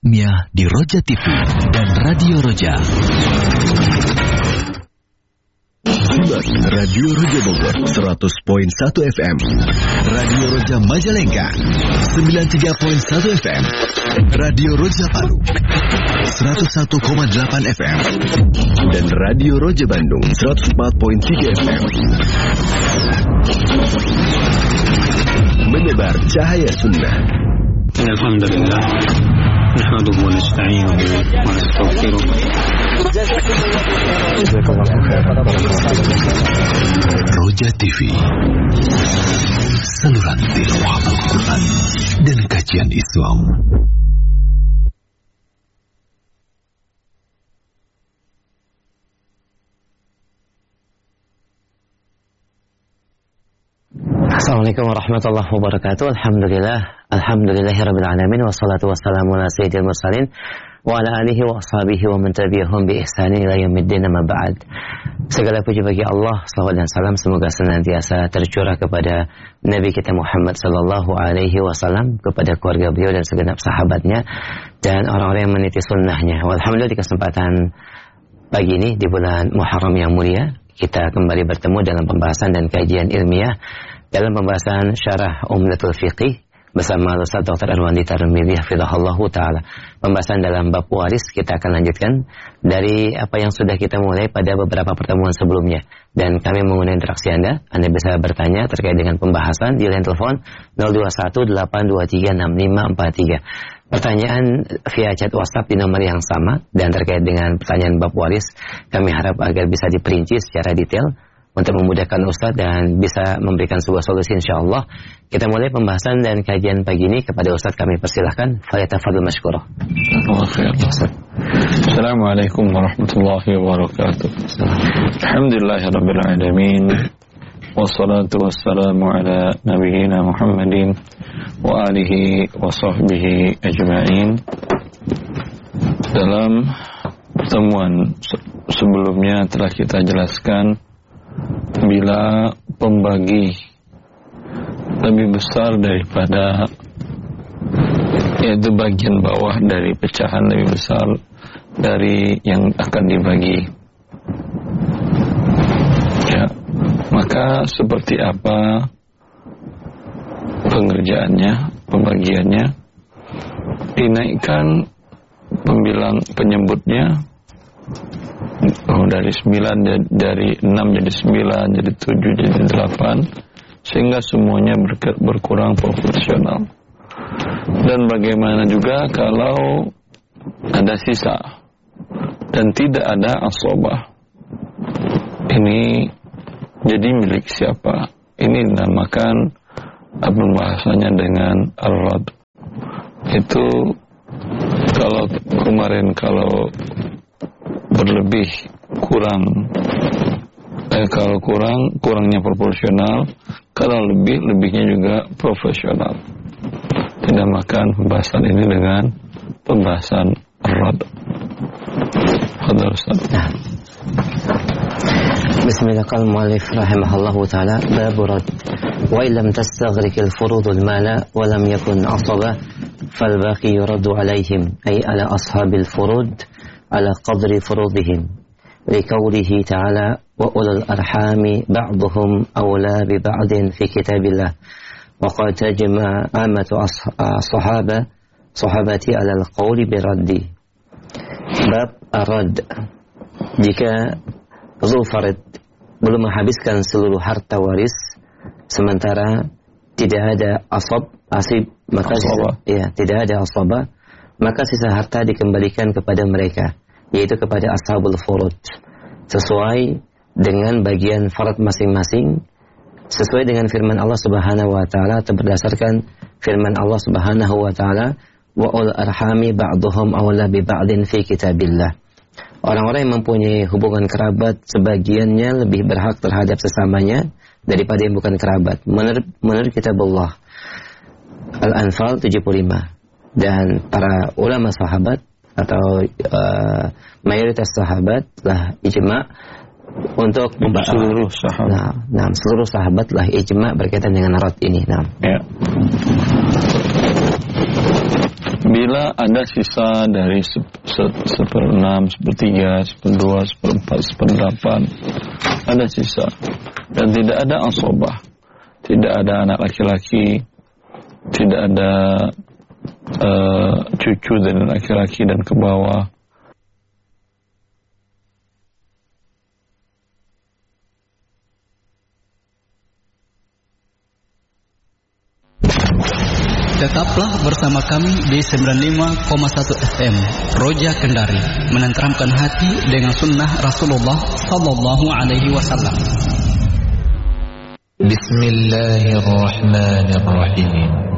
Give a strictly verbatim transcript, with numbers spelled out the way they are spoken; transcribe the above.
Ilmiah di Roja T V dan Radio Roja. Radio Roja Bogor seratus koma satu F M, Radio Roja Majalengka sembilan puluh tiga koma satu F M, Radio Roja Palu seratus satu koma delapan F M, dan Radio Roja Bandung seratus empat koma tiga F M. Menebar cahaya sunnah. Alhamdulillah, nahmaduhu wa nasta'inuhu wa nastaghfiruh. Roja T V, saluran tilawah Al-Quran dan kajian Islam. Assalamualaikum warahmatullahi wabarakatuh. Alhamdulillah, alhamdulillahirabbil alamin, wassalatu wassalamu ala sayyidil mursalin wa ala alihi wa ashabihi wa man tabi'ahum bi ihsanin ila yaumiddin, amma ba'd. Segala puji bagi Allah, salawat dan salam semoga senantiasa tercurah kepada Nabi kita Muhammad sallallahu alaihi wasallam, kepada keluarga beliau dan segenap sahabatnya dan orang-orang yang meniti sunnahnya. Alhamdulillah, di kesempatan pagi ini di bulan Muharram yang mulia, kita kembali bertemu dalam pembahasan dan kajian ilmiah dalam pembahasan syarah Umdatul Fiqih bersama Ustaz Doktor Arwandi Tarmizi hafizahullahu taala. Pembahasan dalam bab waris kita akan lanjutkan dari apa yang sudah kita mulai pada beberapa pertemuan sebelumnya, dan kami mengundang interaksi Anda. Anda bisa bertanya terkait dengan pembahasan di line telepon nol dua satu delapan dua tiga enam lima empat tiga. Pertanyaan via chat WhatsApp di nomor yang sama, dan terkait dengan pertanyaan bab waris kami harap agar bisa diperinci secara detail untuk memudahkan Ustaz dan bisa memberikan sebuah solusi insyaallah. Kita mulai pembahasan dan kajian pagi ini. Kepada Ustaz kami persilahkan, falyatafadhal mashkura. Assalamualaikum warahmatullahi wabarakatuh. Alhamdulillahirabbil alamin, wassalatu wassalamu ala nabiyyina Muhammadin wa alihi wa sahbihi ajma'in. Dalam pertemuan sebelumnya telah kita jelaskan bila pembagi lebih besar daripada, yaitu bagian bawah dari pecahan lebih besar dari yang akan dibagi, ya, maka seperti apa pengerjaannya, pembagiannya? Dinaikkan pembilang penyebutnya oh, dari sembilan, dari enam jadi sembilan, jadi tujuh, jadi delapan, sehingga semuanya ber- berkurang proporsional. Dan bagaimana juga kalau ada sisa dan tidak ada asobah, ini jadi milik siapa? Ini dinamakan pembahasannya dengan al-rad. Itu kalau kemarin kalau berlebih kurang, eh, kalau kurang kurangnya proporsional, kalau lebih lebihnya juga profesional. Dinamakan pembahasan ini dengan pembahasan rad. Hadar Ustaz. Bismillah, qala mu'allif rahimahullahu ta'ala, bab rad. Wa illam tastaghrik al-furud al-mala wa lam yakun asaba fal baqi yuraddu alaihim, ay ala ashabil furud ala qadri furudihim, liqaulihi ta'ala wa ulul arhami ba'duhum awla bi ba'din fi kitabillah wa qad tajma amatu as-sahaba sahabati ala al-qawli bi raddi. Bab ar-rad, jika Zulfarid belum menghabiskan seluruh harta waris sementara tidak ada asab, asib, maka sisa, ya, tidak ada asabah, maka sisa harta dikembalikan kepada mereka, yaitu kepada ashabul furud, sesuai dengan bagian farad masing-masing, sesuai dengan firman Allah Subhanahu wa taala atau berdasarkan firman Allah Subhanahu wa taala, wa ul arhami ba'duhum awla bi ba'din fi kitabillah. Orang-orang yang mempunyai hubungan kerabat sebagiannya lebih berhak terhadap sesamanya daripada yang bukan kerabat, menurut menurut kitabullah. Al-Anfal tujuh puluh lima. Dan para ulama sahabat atau uh, mayoritas sahabat lah ijma untuk seluruh sahabat. Nah, nah, seluruh sahabat lah ijma berkaitan dengan rad ini. Nah. Ya. Bila ada sisa dari seperenam, sepertiga, seperdua, seperempat, seperdelapan, ada sisa. Dan tidak ada asobah, tidak ada anak laki-laki, tidak ada uh, cucu dan laki-laki dan ke bawah. Tetaplah bersama kami di sembilan puluh lima koma satu F M Roja Kendari, menenteramkan hati dengan sunnah Rasulullah sallallahu alaihi wasallam. Bismillahirrahmanirrahim.